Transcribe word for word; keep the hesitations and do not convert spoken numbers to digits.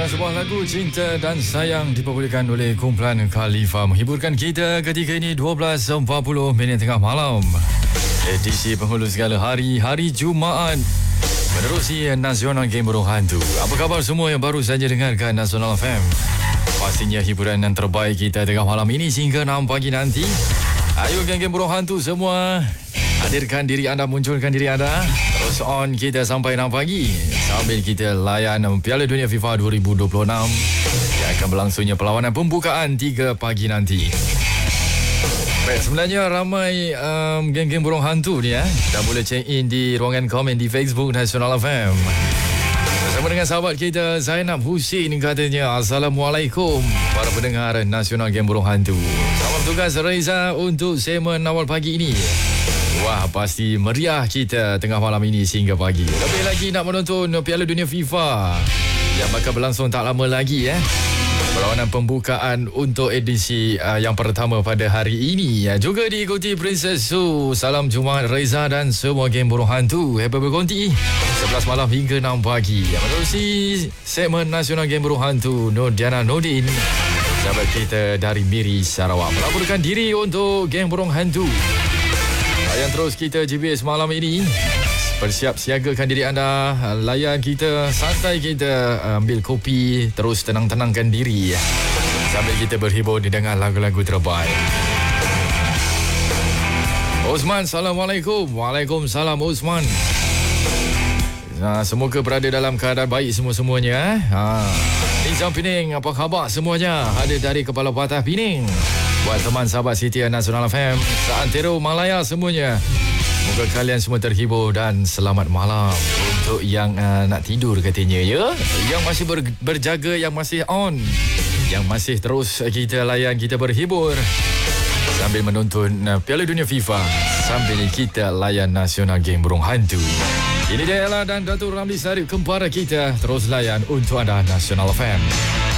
Inilah sebuah lagu cinta dan sayang diperbolehkan oleh kumpulan Khalifa menghiburkan kita ketika ini dua belas empat puluh minit tengah malam. Edisi penghulu segala hari, hari Jumaat. Menerusi Nasional Game Burung Hantu. Apa khabar semua yang baru saja dengarkan Nasional F M? Pastinya hiburan yang terbaik kita tengah malam ini sehingga enam pagi nanti. Ayo geng-geng Burung Hantu semua, hadirkan diri anda, munculkan diri anda. Terus on kita sampai enam pagi sambil kita layan Piala Dunia FIFA dua ribu dua puluh enam yang akan berlangsungnya perlawanan pembukaan tiga pagi nanti. Baik, sebenarnya ramai um, geng-geng Burung Hantu ni ya. Dah boleh check in di ruangan komen di Facebook Nasional F M. Bersama dengan sahabat kita Zainab Husin katanya, Assalamualaikum para pendengar Nasional Game Burung Hantu. Selamat tugas Reza untuk segmen awal pagi ini. Wah, pasti meriah kita tengah malam ini sehingga pagi. Lebih lagi nak menonton Piala Dunia FIFA yang bakal berlangsung tak lama lagi ya. Perlawanan pembukaan untuk edisi uh, yang pertama pada hari ini ya. Juga diikuti Princess Su. Salam Jumaat Reza dan semua geng Burung Hantu. Happy berkonti sebelas malam hingga enam pagi. Menerusi segmen Nasional Game Burung Hantu, Nur Diana Nordin, sahabat kita dari Miri Sarawak, melaporkan diri untuk geng Burung Hantu. Layan terus kita G B S malam ini. Bersiap siagakan diri anda, layan kita, santai kita, ambil kopi, terus tenang-tenangkan diri sambil kita berhibur dengan lagu-lagu terbaik. Osman, Assalamualaikum. Waalaikumsalam Osman. Nah, semoga berada dalam keadaan baik semua-semuanya. Ha. Nizam Pening, apa khabar semuanya? Ada dari Kepala Patah Pening. Buat teman sahabat Setia Nasional F M, seantero Malaya semuanya. Moga kalian semua terhibur dan selamat malam. Untuk yang uh, nak tidur katanya ya, yang masih ber, berjaga, yang masih on, yang masih terus kita layan, kita berhibur sambil menonton uh, Piala Dunia FIFA, sambil kita layan Nasional Game Burung Hantu. Ini dia Ella dan Datuk Ramli Sarip, kempara kita, terus layan untuk anda Nasional F M.